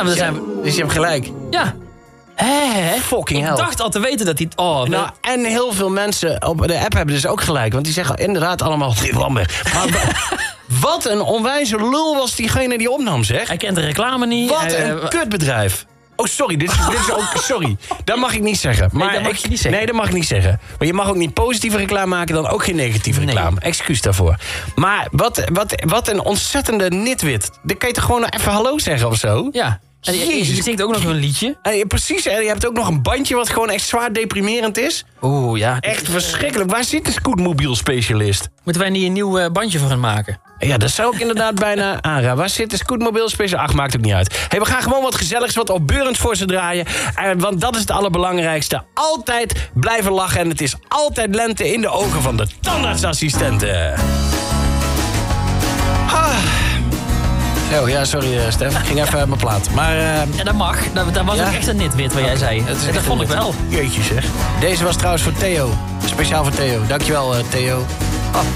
Nou, Dus je hebt gelijk. Ja. Hé? Fucking hell. Ik dacht al te weten dat hij... Nou, en heel veel mensen op de app hebben dus ook gelijk. Want die zeggen inderdaad allemaal... Maar wat een onwijze lul was diegene die opnam, zeg. Hij kent de reclame niet. Wat een kutbedrijf. Oh, sorry, dit is ook... Sorry, dat mag ik niet zeggen. Maar dat mag je niet zeggen. Nee, dat mag ik niet zeggen. Maar je mag ook niet positieve reclame maken... dan ook geen negatieve reclame. Excuus daarvoor. Maar wat een ontzettende nitwit. Dan kan je toch gewoon nog even hallo zeggen of zo? Ja. En je zingt ook nog een liedje. Precies, en je hebt ook nog een bandje... wat gewoon echt zwaar deprimerend is. Oeh, ja. Echt verschrikkelijk. Waar zit de scootmobiel specialist? Moeten wij niet een nieuw bandje voor gaan maken? Ja, dat zou ik inderdaad bijna aanraden. Waar zit de scootmobiel specialist? Ach, maakt ook niet uit. Hey, we gaan gewoon wat gezelligs, wat opbeurends voor ze draaien. Want dat is het allerbelangrijkste. Altijd blijven lachen. En het is altijd lente in de ogen van de tandartsassistenten. Oh, ja, sorry Stef. Ik ging even mijn plaat. Maar, ja, dat mag. Dat was ook echt een nitwit wat jij zei. Dat vond ik wel. Jeetje zeg. Deze was trouwens voor Theo. Speciaal voor Theo. Dankjewel Theo.